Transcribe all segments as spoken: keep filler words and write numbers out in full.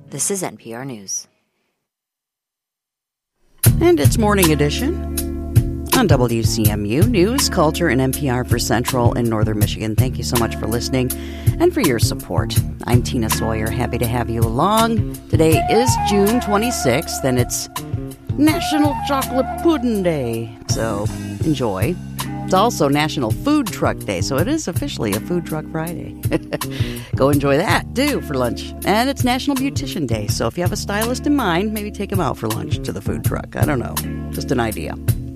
This is N P R News. And it's Morning Edition on W C M U News, Culture, and N P R for Central and Northern Michigan. Thank you so much for listening and for your support. I'm Tina Sawyer. Happy to have you along. Today is June twenty-sixth, and it's National Chocolate Pudding Day. So enjoy. It's also National Food Truck Day, so it is officially a Food Truck Friday. Go enjoy that, too, for lunch. And it's National Beautician Day, so if you have a stylist in mind, maybe take him out for lunch to the food truck. I don't know. Just an idea.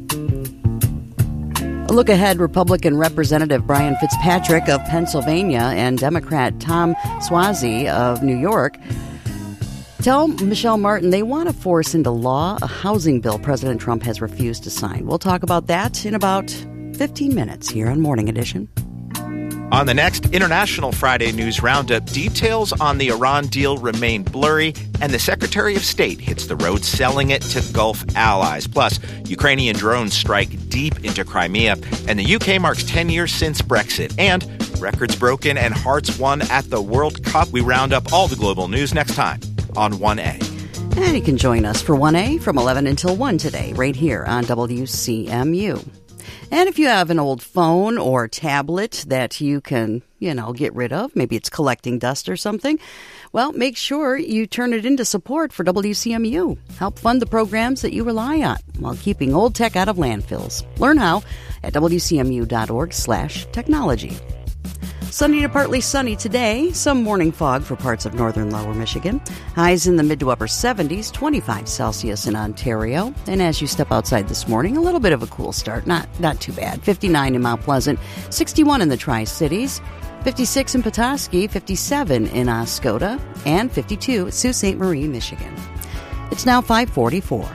A look ahead, Republican Representative Brian Fitzpatrick of Pennsylvania and Democrat Tom Suozzi of New York tell Michelle Martin they want to force into law a housing bill President Trump has refused to sign. We'll talk about that in about fifteen minutes here on Morning Edition. On the next International Friday News Roundup, details on the Iran deal remain blurry, and the Secretary of State hits the road selling it to Gulf allies. Plus, Ukrainian drones strike deep into Crimea, and the U K marks ten years since Brexit. And records broken and hearts won at the World Cup. We round up all the global news next time on one A. And you can join us for one A from eleven until one today, right here on W C M U. And if you have an old phone or tablet that you can, you know, get rid of, maybe it's collecting dust or something, well, make sure you turn it into support for W C M U. Help fund the programs that you rely on while keeping old tech out of landfills. Learn how at W C M U dot org slash technology. Sunny to partly sunny today. Some morning fog for parts of northern lower Michigan. Highs in the mid to upper seventies, twenty-five Celsius in Ontario. And as you step outside this morning, a little bit of a cool start. Not not too bad. fifty-nine in Mount Pleasant, sixty-one in the Tri-Cities, fifty-six in Petoskey, fifty-seven in Oscoda, and fifty-two at Sault Ste. Marie, Michigan. It's now five forty-four.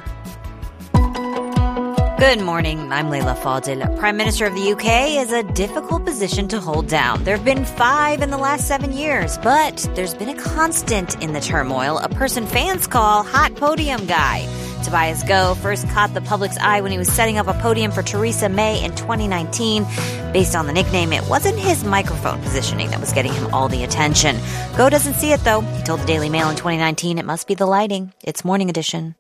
Good morning. I'm Leila Fadel. Prime Minister of the U K is a difficult position to hold down. There have been five in the last seven years, but there's been a constant in the turmoil, a person fans call Hot Podium Guy. Tobias Goh first caught the public's eye when he was setting up a podium for Theresa May in twenty nineteen. Based on the nickname, it wasn't his microphone positioning that was getting him all the attention. Goh doesn't see it, though. He told the Daily Mail in twenty nineteen it must be the lighting. It's Morning Edition.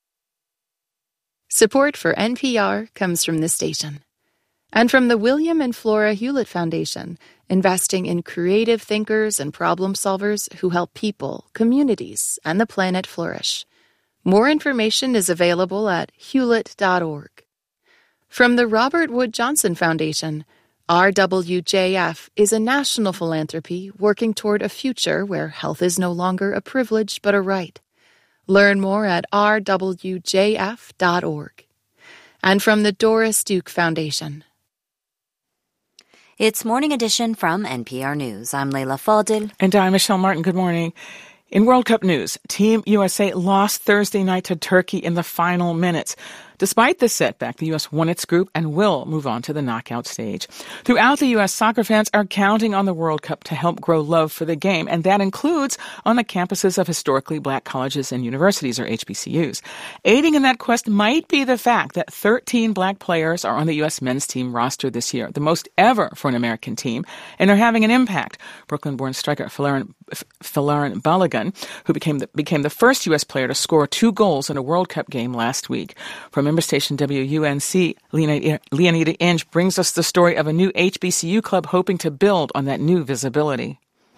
Support for N P R comes from this station and from the William and Flora Hewlett Foundation, investing in creative thinkers and problem solvers who help people, communities, and the planet flourish. More information is available at hewlett dot org. From the Robert Wood Johnson Foundation, R W J F is a national philanthropy working toward a future where health is no longer a privilege but a right. Learn more at r w j f dot org. And from the Doris Duke Foundation. It's Morning Edition from N P R News. I'm Leila Fadel. And I'm Michelle Martin. Good morning. In World Cup news, Team U S A lost Thursday night to Turkey in the final minutes. Despite this setback, the U S won its group and will move on to the knockout stage. Throughout the U S, soccer fans are counting on the World Cup to help grow love for the game, and that includes on the campuses of historically black colleges and universities, or H B C Us. Aiding in that quest might be the fact that thirteen black players are on the U S men's team roster this year, the most ever for an American team, and are having an impact. Brooklyn-born striker Folarin, Folarin Balogun, who became the, became the first U S player to score two goals in a World Cup game last week. From member station W U N C, Leonida, Leonida Inge brings us the story of a new H B C U club hoping to build on that new visibility.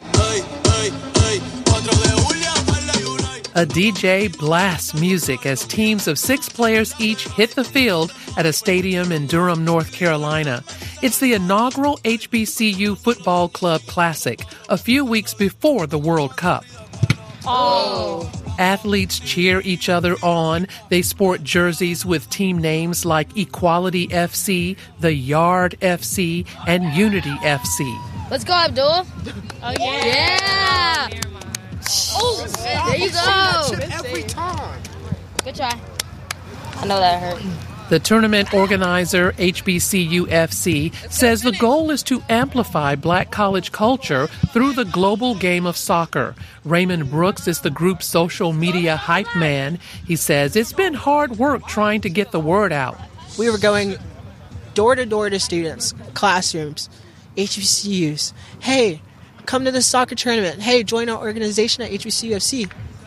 A D J blasts music as teams of six players each hit the field at a stadium in Durham, North Carolina. It's the inaugural H B C U Football Club Classic, a few weeks before the World Cup. Oh! Athletes cheer each other on. They sport jerseys with team names like Equality F C, The Yard F C, and Unity F C. Let's go, Abdul. Oh, yeah. Yeah. Oh, there you go. Every time. Good try. I know that hurt. The tournament organizer, H B C U F C, says the goal is to amplify black college culture through the global game of soccer. Raymond Brooks is the group's social media hype man. He says it's been hard work trying to get the word out. We were going door to door to students, classrooms, H B C Us. Hey, come to the soccer tournament. Hey, join our organization at H B C U F C.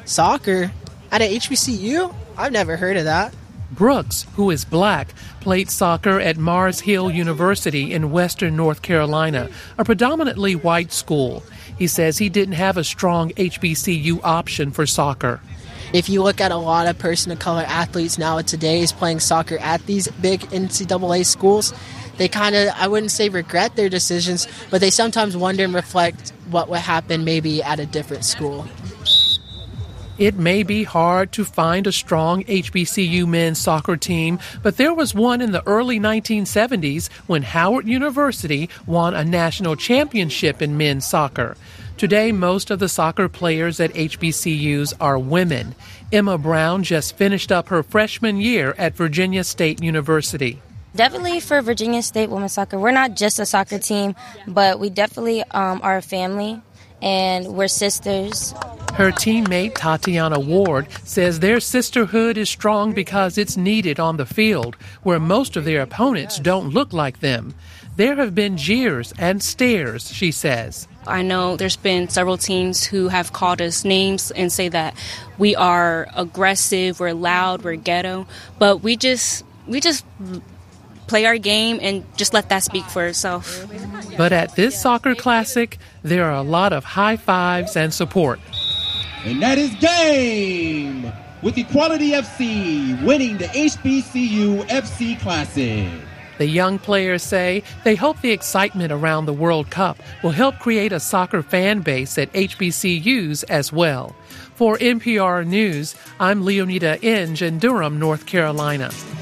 Soccer? At an H B C U? I've never heard of that. Brooks, who is black, played soccer at Mars Hill University in western North Carolina, a predominantly white school. He says he didn't have a strong H B C U option for soccer. If you look at a lot of person of color athletes nowadays playing soccer at these big N C double A schools, they kind of, I wouldn't say regret their decisions, but they sometimes wonder and reflect what would happen maybe at a different school. It may be hard to find a strong H B C U men's soccer team, but there was one in the early nineteen seventies when Howard University won a national championship in men's soccer. Today, most of the soccer players at H B C Us are women. Emma Brown just finished up her freshman year at Virginia State University. Definitely for Virginia State women's soccer, we're not just a soccer team, but we definitely um, are a family, and we're sisters. Her teammate Tatiana Ward says their sisterhood is strong because it's needed on the field, where most of their opponents don't look like them. There have been jeers and stares, she says. I know there's been several teams who have called us names and say that we are aggressive, we're loud, we're ghetto, but we just we just play our game and just let that speak for itself. But at this soccer classic, there are a lot of high fives and support. And that is game, with Equality F C winning the H B C U F C Classic. The young players say they hope the excitement around the World Cup will help create a soccer fan base at H B C Us as well. For N P R News, I'm Leonida Inge in Durham, North Carolina.